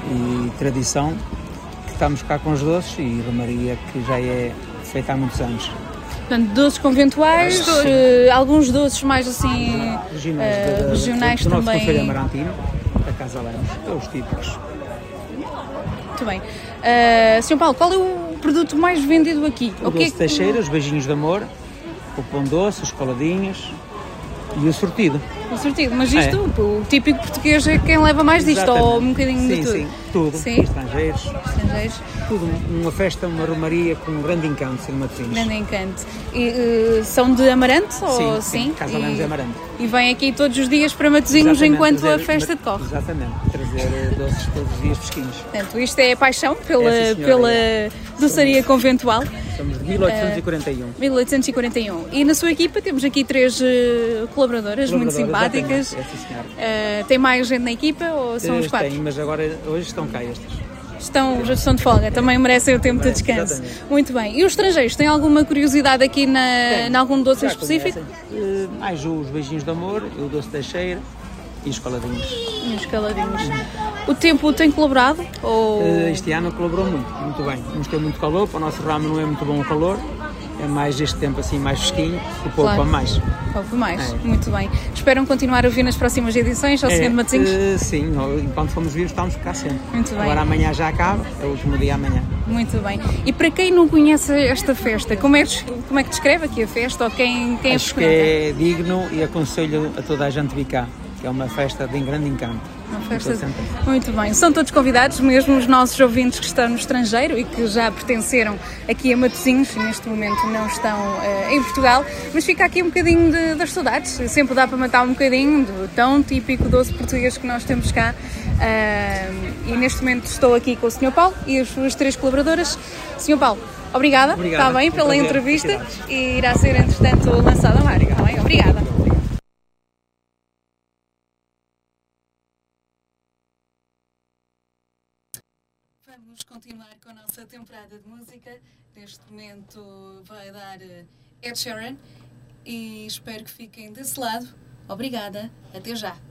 e tradição, que estamos cá com os doces e romaria que já é feita há muitos anos. Portanto, doces conventuais, alguns doces mais assim regionais do nosso também. Conselho Amarantino, da Casa Lemos, os típicos. Muito bem. Sr. Paulo, qual é o produto mais vendido aqui? O doce de Teixeira, os beijinhos de amor, o pão doce, os coladinhos e o sortido. O sortido, mas isto, o típico português é quem leva mais disto, ou um bocadinho de tudo? Sim, tudo. Sim. Estrangeiros. Tudo, uma festa, uma romaria com um grande encanto, ser Matosinhos. Grande encanto. E são de Amarante? Sim, Casa Lemos é Amarante. E vêm aqui todos os dias para Matosinhos enquanto a festa decorre? Exatamente, trazer doces todos os dias fresquinhos. Portanto, isto é a paixão pela doçaria conventual. Somos de 1841. 1841. E na sua equipa temos aqui 3 colaboradoras muito simpáticas. Tem mais gente na equipa ou são os 4? Tem, mas agora hoje estão cá estas. Já estão de folga, também merecem o tempo de descanso. Exatamente. Muito bem. E os estrangeiros, têm alguma curiosidade aqui em algum doce específico? Mais os beijinhos de amor, o doce de Teixeira e os coladinhos. O tempo tem colaborado? Ou... Este ano colaborou muito bem. Vamos ter muito calor, para o nosso ramo não é muito bom o calor. É mais este tempo assim mais fresquinho, que poupa mais. Poupa mais, muito bem. Esperam continuar a vir nas próximas edições ao Senhor de Matosinhos? Sim, enquanto formos vivos estamos cá sempre. Muito bem. Agora amanhã já acaba, é o último dia amanhã. Muito bem. E para quem não conhece esta festa, como é que descreve aqui a festa ou quem é Acho que é digno e aconselho a toda a gente vir cá, que é uma festa de grande encanto. Uma festa muito bem. São todos convidados, mesmo os nossos ouvintes que estão no estrangeiro e que já pertenceram aqui a Matosinhos e neste momento não estão em Portugal, mas fica aqui um bocadinho das saudades. Sempre dá para matar um bocadinho do tão típico doce português que nós temos cá. E neste momento estou aqui com o Sr. Paulo e as suas 3 colaboradoras. Sr. Paulo, obrigada. Está bem pela entrevista e irá ser entretanto lançada a mar. Está bem? Obrigada. Vamos continuar com a nossa temporada de música. Neste momento vai dar Ed Sheeran e espero que fiquem desse lado. Obrigada, até já.